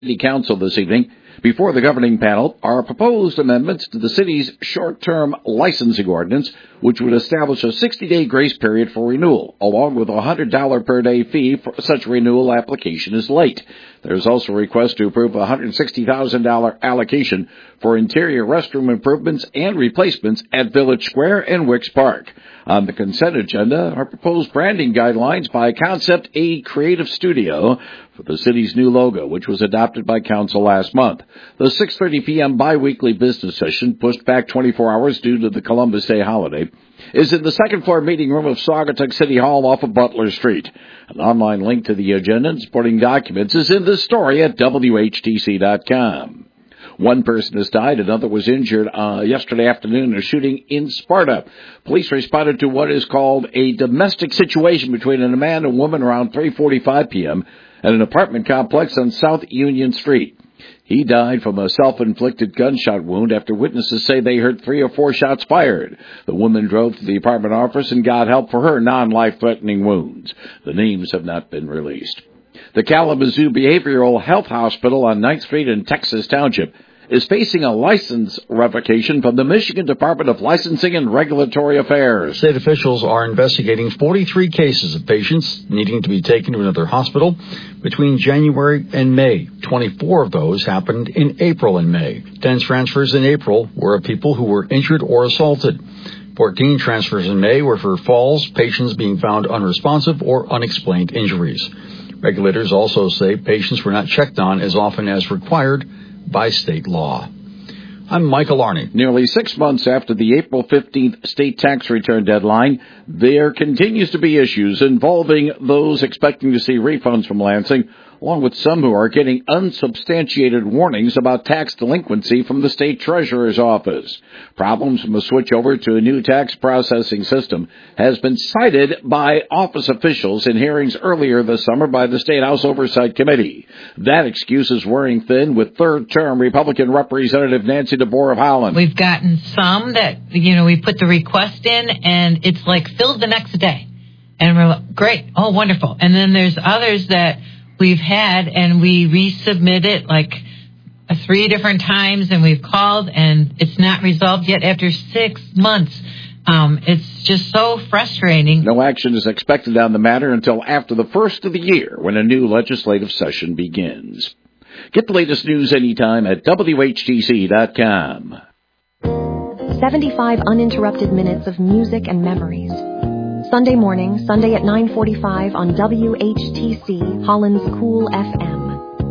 City Council this evening. Before the governing panel are proposed amendments to the city's short-term licensing ordinance, which would establish a 60-day grace period for renewal, along with a $100 per day fee for such renewal application is late. There's also a request to approve a $160,000 allocation for interior restroom improvements and replacements at Village Square and Wicks Park. On the consent agenda are proposed branding guidelines by Concept A Creative Studio for the city's new logo, which was adopted by council last month. The 6:30 p.m. biweekly business session, pushed back 24 hours due to the Columbus Day holiday, is in the second-floor meeting room of Saugatuck City Hall off of Butler Street. An online link to the agenda and supporting documents is in this story at WHTC.com. One person has died, another was injured yesterday afternoon in a shooting in Sparta. Police responded to what is called a domestic situation between a man and woman around 3:45 p.m. at an apartment complex on South Union Street. He died from a self-inflicted gunshot wound after witnesses say they heard 3 or 4 shots fired. The woman drove to the apartment office and got help for her non-life-threatening wounds. The names have not been released. The Kalamazoo Behavioral Health Hospital on 9th Street in Texas Township is facing a license revocation from the Michigan Department of Licensing and Regulatory Affairs. State officials are investigating 43 cases of patients needing to be taken to another hospital between January and May. 24 of those happened in April and May. 10 transfers in April were of people who were injured or assaulted. 14 transfers in May were for falls, patients being found unresponsive, or unexplained injuries. Regulators also say patients were not checked on as often as required by state law. I'm Michael Arney. Nearly 6 months after the April 15th state tax return deadline, there continues to be issues involving those expecting to see refunds from Lansing, along with some who are getting unsubstantiated warnings about tax delinquency from the state treasurer's office. Problems from a switch over to a new tax processing system has been cited by office officials in hearings earlier this summer by the State House Oversight Committee. That excuse is wearing thin with third-term Republican Representative Nancy DeBoer of Holland. We've gotten some that, we put the request in and it's like filled the next day. And we're like, great, oh, wonderful. And then there's others that we've had, and we resubmit it like 3 different times, and we've called, and it's not resolved yet after 6 months. It's just so frustrating. No action is expected on the matter until after the first of the year, when a new legislative session begins. Get the latest news anytime at WHTC.com. 75 uninterrupted minutes of music and memories. Sunday morning, Sunday at 9:45 on WHTC, Holland's Cool FM.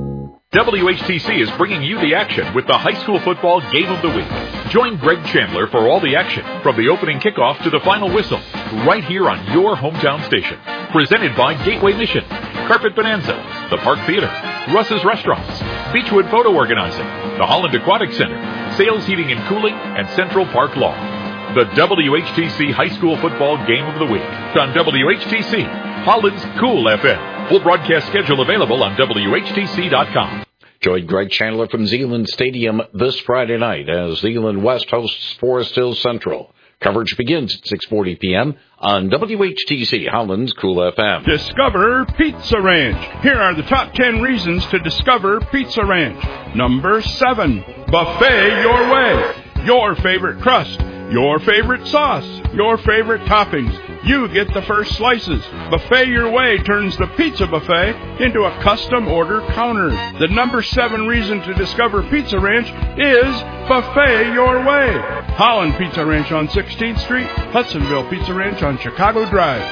WHTC is bringing you the action with the high school football game of the week. Join Greg Chandler for all the action, from the opening kickoff to the final whistle, right here on your hometown station. Presented by Gateway Mission, Carpet Bonanza, the Park Theater, Russ's Restaurants, Beechwood Photo Organizing, the Holland Aquatic Center, Sales Heating and Cooling, and Central Park Law. The WHTC High School Football Game of the Week on WHTC, Holland's Cool FM. Full broadcast schedule available on WHTC.com. Join Greg Chandler from Zeeland Stadium this Friday night as Zeeland West hosts Forest Hills Central. Coverage begins at 6:40 p.m. on WHTC, Holland's Cool FM. Discover Pizza Ranch. Here are the top 10 reasons to discover Pizza Ranch. Number 7, buffet your way. Your favorite crust, your favorite sauce, your favorite toppings. You get the first slices. Buffet Your Way turns the pizza buffet into a custom order counter. The number 7 reason to discover Pizza Ranch is Buffet Your Way. Holland Pizza Ranch on 16th Street, Hudsonville Pizza Ranch on Chicago Drive.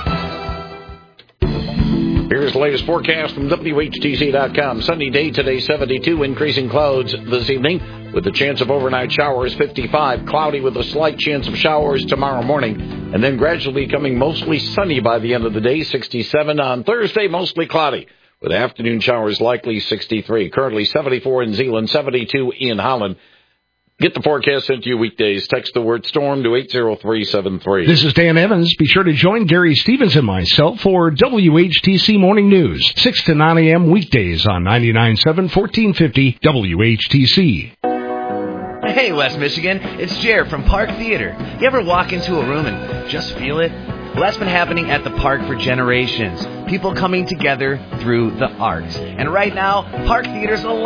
Here's the latest forecast from WHTC.com. Sunny day today, 72, increasing clouds this evening with a chance of overnight showers, 55. Cloudy with a slight chance of showers tomorrow morning, and then gradually becoming mostly sunny by the end of the day, 67. On Thursday, mostly cloudy with afternoon showers likely, 63. Currently 74 in Zeeland, 72 in Holland. Get the forecast sent to you weekdays. Text the word storm to 80373. This is Dan Evans. Be sure to join Gary Stevens and myself for WHTC Morning News, 6 to 9 a.m. weekdays on 99.7 1450 WHTC. Hey, West Michigan. It's Jared from Park Theater. You ever walk into a room and just feel it? Well, that's been happening at the park for generations. People coming together through the arts. And right now, Park Theater's